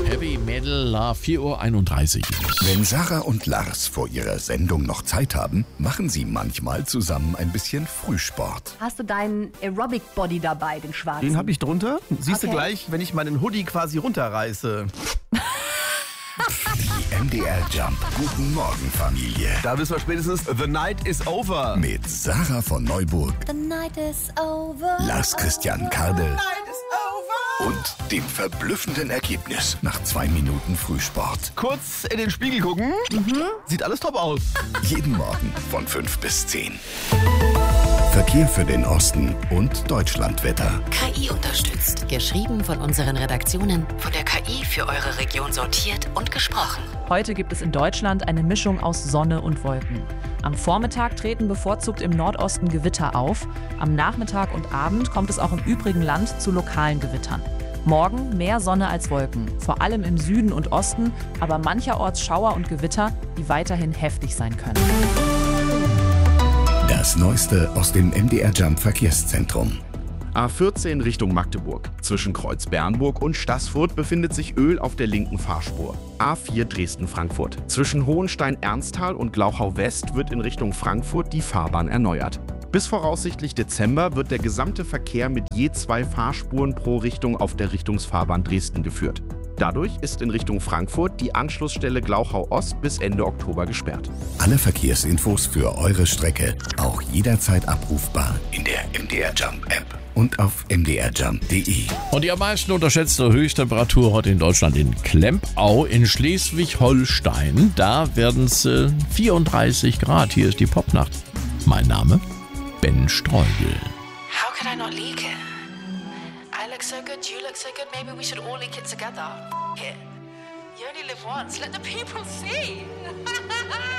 Heavy Metal, 4:31 Uhr. Wenn Sarah und Lars vor ihrer Sendung noch Zeit haben, machen sie manchmal zusammen ein bisschen Frühsport. Hast du deinen Aerobic-Body dabei, den schwarzen? Den habe ich drunter. Siehst du Okay. gleich, wenn ich meinen Hoodie quasi runterreiße. Die MDR Jump Guten Morgen Familie. Da wissen wir spätestens, the night is over. Mit Sarah von Neuburg, The night is over. Lars Christian Kardel und dem verblüffenden Ergebnis nach 2 Minuten Frühsport. Kurz in den Spiegel gucken. Sieht alles top aus. Jeden Morgen von 5 bis 10. Verkehr für den Osten und Deutschlandwetter. KI unterstützt. Geschrieben von unseren Redaktionen, von der KI für eure Region sortiert und gesprochen. Heute gibt es in Deutschland eine Mischung aus Sonne und Wolken. Am Vormittag treten bevorzugt im Nordosten Gewitter auf. Am Nachmittag und Abend kommt es auch im übrigen Land zu lokalen Gewittern. Morgen mehr Sonne als Wolken, vor allem im Süden und Osten, aber mancherorts Schauer und Gewitter, die weiterhin heftig sein können. Das Neueste aus dem MDR Jump Verkehrszentrum. A14 Richtung Magdeburg. Zwischen Kreuz-Bernburg und Staßfurt befindet sich Öl auf der linken Fahrspur. A4 Dresden-Frankfurt. Zwischen Hohenstein-Ernsthal und Glauchau-West wird in Richtung Frankfurt die Fahrbahn erneuert. Bis voraussichtlich Dezember wird der gesamte Verkehr mit je 2 Fahrspuren pro Richtung auf der Richtungsfahrbahn Dresden geführt. Dadurch ist in Richtung Frankfurt die Anschlussstelle Glauchau-Ost bis Ende Oktober gesperrt. Alle Verkehrsinfos für eure Strecke auch jederzeit abrufbar in der MDR Jump App und auf mdrjump.de. Und die am meisten unterschätzte Höchsttemperatur heute in Deutschland in Klempau in Schleswig-Holstein. Da werden es 34 Grad. Hier ist die Popnacht. Mein Name? Ben Streudel. How could I not leak it? I look so good, you look so good, maybe we should all leak it together. Here. You only live once, let the people see.